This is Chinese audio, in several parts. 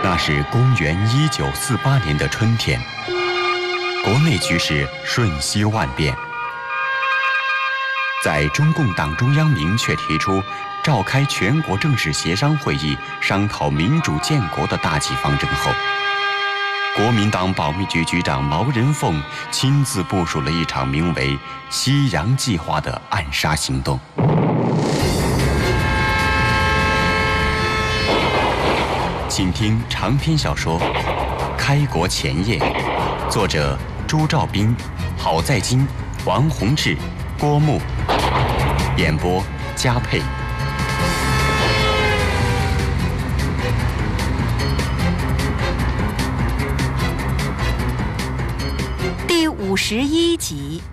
那是公元1948年的春天，国内局势瞬息万变。在中共党中央明确提出召开全国政治协商会议商讨民主建国的大计方针后，国民党保密局局长毛人凤亲自部署了一场名为“西洋计划”的暗杀行动。请听长篇小说《开国前夜》，作者朱兆斌、郝在金、王洪志、郭牧，演播嘉佩。 第51集。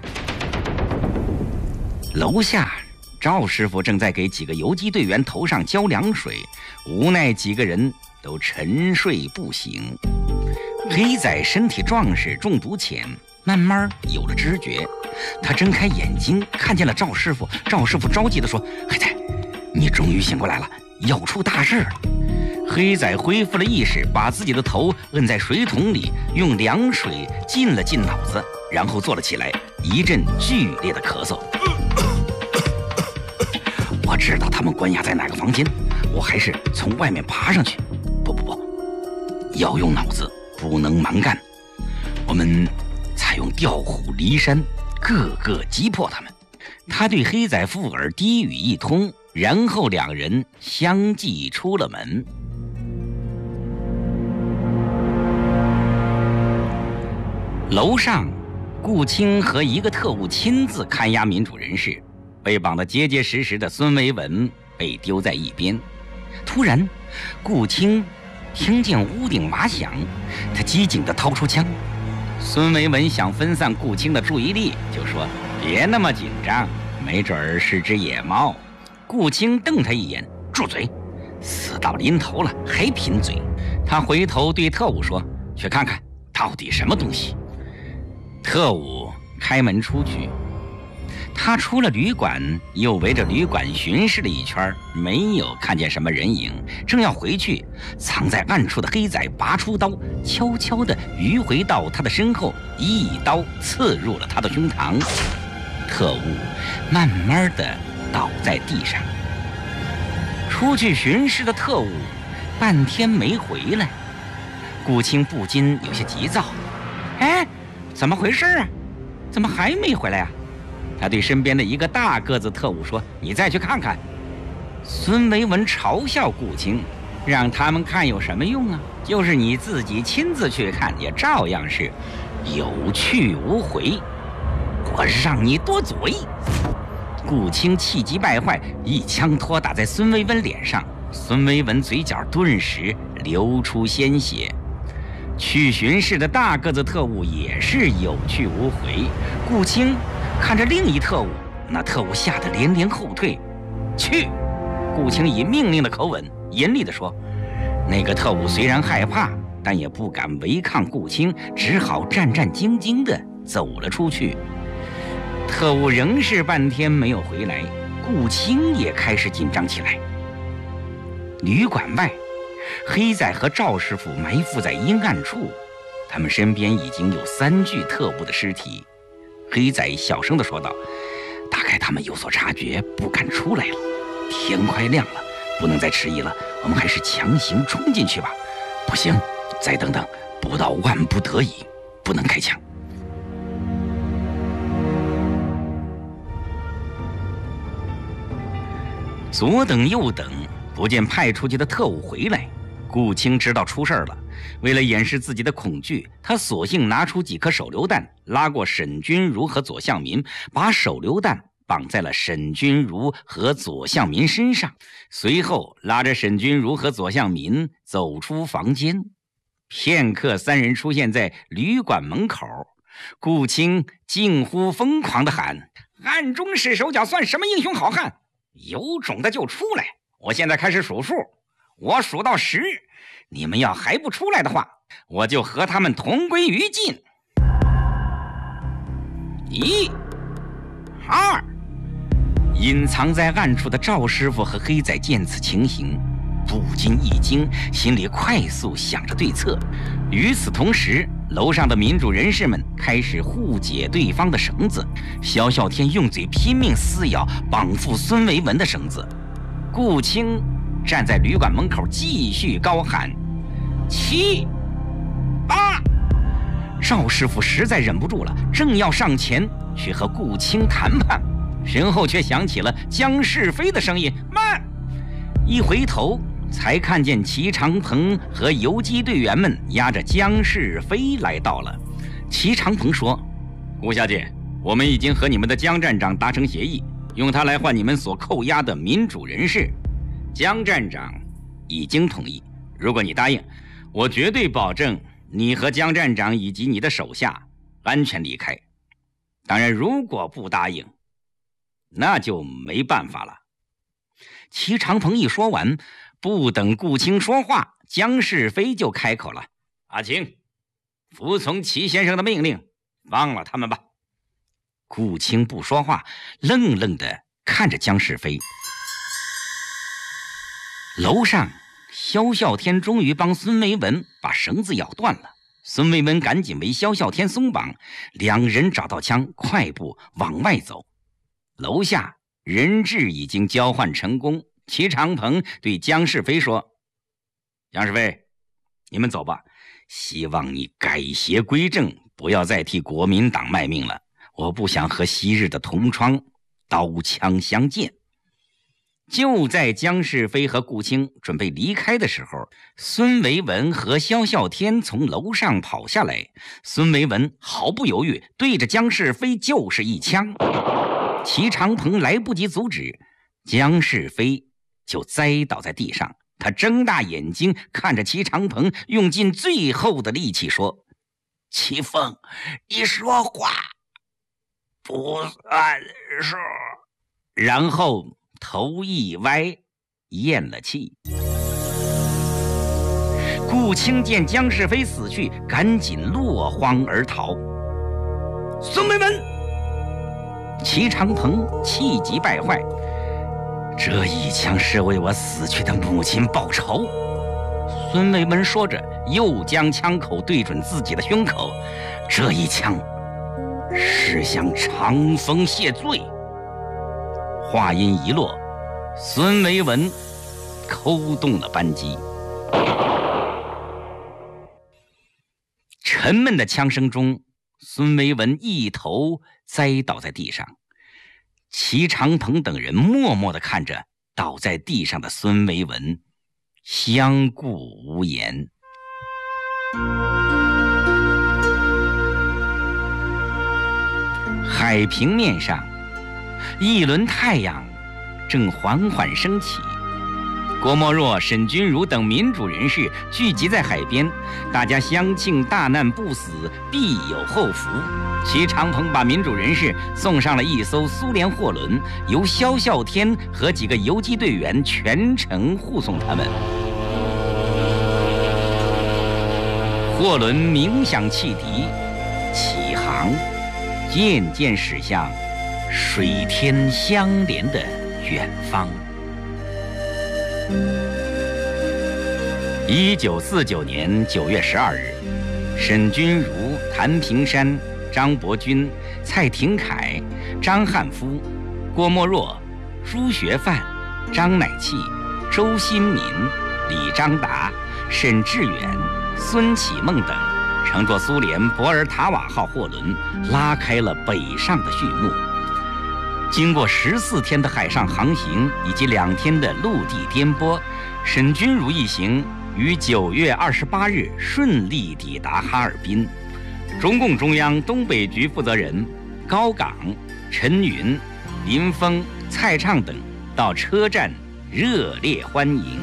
楼下，赵师傅正在给几个游击队员头上浇凉水，无奈几个人都沉睡不醒。黑仔身体壮实，中毒浅，慢慢有了知觉。他睁开眼睛，看见了赵师傅。赵师傅着急地说：“黑仔，你终于醒过来了，要出大事了。”黑仔恢复了意识，把自己的头摁在水桶里，用凉水浸了浸脑子，然后坐了起来，一阵剧烈的咳嗽。我知道他们关押在哪个房间，我还是从外面爬上去。不，要用脑子，不能蛮干。我们采用调虎离山，个个击破他们。他对黑仔附耳低语一通，然后两人相继出了门。楼上，顾清和一个特务亲自看押民主人士，被绑得结结实实的孙维文被丢在一边。突然，顾清听见屋顶麻响，他机警地掏出枪。孙维文想分散顾清的注意力，就说：“别那么紧张，没准儿是只野猫。”顾清瞪他一眼：“住嘴！死到临头了还贫嘴。”他回头对特务说：“去看看到底什么东西。”特务开门出去，他出了旅馆，又围着旅馆巡视了一圈，没有看见什么人影。正要回去，藏在暗处的黑仔拔出刀，悄悄地迂回到他的身后，一刀刺入了他的胸膛。特务慢慢地倒在地上。出去巡视的特务半天没回来，顾清不禁有些急躁：“哎，怎么回事啊？怎么还没回来啊？”他对身边的一个大个子特务说：“你再去看看。”孙维文嘲笑顾清：“让他们看有什么用啊？就是你自己亲自去看，也照样是有去无回。我让你多嘴！”顾清气急败坏，一枪托打在孙维文脸上，孙维文嘴角顿时流出鲜血。去巡视的大个子特务也是有去无回。顾清看着另一特务，那特务吓得连连后退。去！顾清以命令的口吻严厉地说。那个特务虽然害怕，但也不敢违抗顾清，只好战战兢兢地走了出去。特务仍是半天没有回来，顾清也开始紧张起来。旅馆外，黑仔和赵师傅埋伏在阴暗处，他们身边已经有3具特务的尸体。黑仔小声地说道：“大概他们有所察觉，不敢出来了。天快亮了，不能再迟疑了，我们还是强行冲进去吧。不行，再等等，不到万不得已，不能开枪。”左等右等，不见派出去的特务回来。顾清知道出事了，为了掩饰自己的恐惧，他索性拿出几颗手榴弹，拉过沈君儒和左向民，把手榴弹绑在了沈君儒和左向民身上，随后拉着沈君儒和左向民走出房间。片刻，3人出现在旅馆门口。顾清近乎疯狂地喊：“暗中使手脚算什么英雄好汉？有种的就出来！我现在开始数数，我数到10，你们要还不出来的话，我就和他们同归于尽。1、2。”隐藏在暗处的赵师傅和黑仔见此情形， 不禁一惊，心里快速想着对策。与此同时，楼上的民主人士们开始互解对方的绳子。萧啸天用嘴拼命撕咬绑缚孙维文的绳子，顾青站在旅馆门口继续高喊：7、8！赵师傅实在忍不住了，正要上前去和顾青谈判，身后却响起了姜世飞的声音：“慢！”一回头，才看见齐长鹏和游击队员们押着姜世飞来到了。齐长鹏说：“顾小姐，我们已经和你们的姜站长达成协议，用他来换你们所扣押的民主人士。姜站长已经同意，如果你答应，我绝对保证你和姜站长以及你的手下安全离开。当然，如果不答应，那就没办法了。”齐长鹏一说完，不等顾青说话，姜世飞就开口了：“阿青，服从齐先生的命令，放了他们吧。”顾青不说话，愣愣地看着姜世飞。楼上，萧啸天终于帮孙维文把绳子咬断了。孙维文赶紧为萧啸天松绑，两人找到枪，快步往外走。楼下人质已经交换成功。齐长鹏对姜世飞说：“姜世飞，你们走吧，希望你改邪归正，不要再替国民党卖命了。我不想和昔日的同窗刀枪相见。”就在姜世飞和顾青准备离开的时候，孙维文和萧啸天从楼上跑下来。孙维文毫不犹豫对着姜世飞就是一枪。齐长鹏来不及阻止，姜世飞就栽倒在地上。他睁大眼睛看着齐长鹏，用尽最后的力气说：“齐凤，你说话不算数。”然后头一歪，咽了气。顾青见姜世飞死去，赶紧落荒而逃。孙维文，齐长鹏气急败坏：“这一枪是为我死去的母亲报仇。”孙维文说着，又将枪口对准自己的胸口，这一枪是向长风谢罪。话音一落，孙维文扣动了扳机。沉闷的枪声中，孙维文一头栽倒在地上。齐长鹏等人默默地看着倒在地上的孙维文，相顾无言。海平面上，一轮太阳正缓缓升起。郭沫若、沈钧儒等民主人士聚集在海边，大家相庆大难不死，必有后福。齐长鹏把民主人士送上了一艘苏联货轮，由萧啸天和几个游击队员全程护送他们。货轮鸣响汽笛，起航，渐渐驶向水天相连的远方。1949年9月12日，沈钧儒、谭平山、张伯钧、蔡廷锴、张汉夫、郭沫若、朱学范、张乃器、周新民、李章达、沈志远、孙启孟等乘坐苏联博尔塔瓦号货轮拉开了北上的序幕。经过14天的海上航行以及2天的陆地颠簸，沈钧儒一行于9月28日顺利抵达哈尔滨。中共中央东北局负责人高岗、陈云、林峰、蔡畅等到车站热烈欢迎。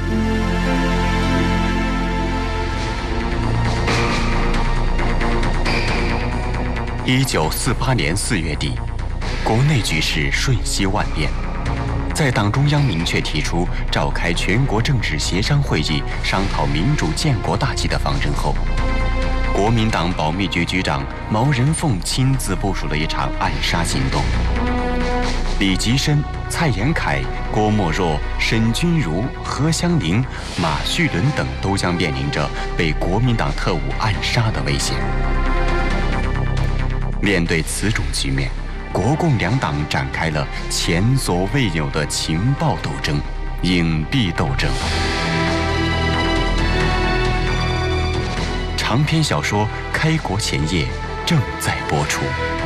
1948年4月底，国内局势瞬息万变。在党中央明确提出召开全国政治协商会议，商讨民主建国大计的方针后，国民党保密局局长毛人凤亲自部署了一场暗杀行动。李吉深、 蔡延闿、郭沫若、沈钧儒、何香凝、马叙伦等都将面临着被国民党特务暗杀的危险。面对此种局面，国共两党展开了前所未有的情报斗争、隐蔽斗争。长篇小说《开国前夜》正在播出。